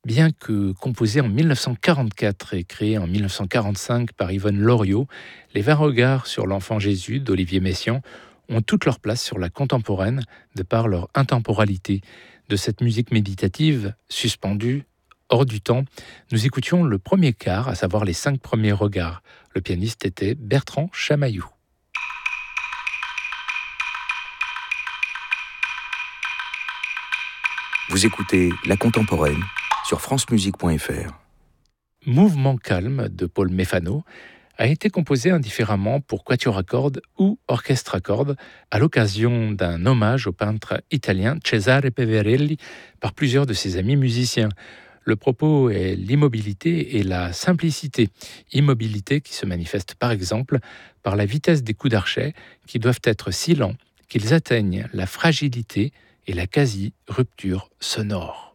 Bien que composé en 1944 et créé en 1945 par Yvonne Loriot, les 20 regards sur l'enfant Jésus d'Olivier Messiaen ont toute leur place sur la contemporaine de par leur intemporalité. De cette musique méditative, suspendue, hors du temps, nous écoutions le premier quart, à savoir les 5 premiers regards. Le pianiste était Bertrand Chamaillou. Vous écoutez La Contemporaine sur francemusique.fr. Mouvement calme de Paul Méfano a été composé indifféremment pour quatuor à cordes ou orchestre à cordes à l'occasion d'un hommage au peintre italien Cesare Peverelli par plusieurs de ses amis musiciens. Le propos est l'immobilité et la simplicité. Immobilité qui se manifeste par exemple par la vitesse des coups d'archet qui doivent être si lents qu'ils atteignent la fragilité et la quasi-rupture sonore.